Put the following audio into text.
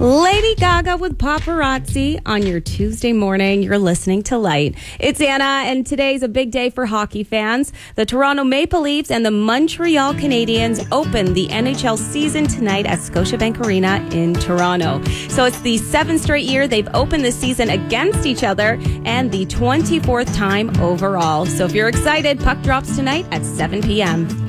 Lady Gaga with Paparazzi on your Tuesday morning. You're listening to Light. It's Anna, and today's a big day for hockey fans. The Toronto Maple Leafs and the Montreal Canadiens open the NHL season tonight at Scotiabank Arena in Toronto. So it's the 7th straight year they've opened the season against each other and the 24th time overall. So if you're excited, puck drops tonight at 7 p.m.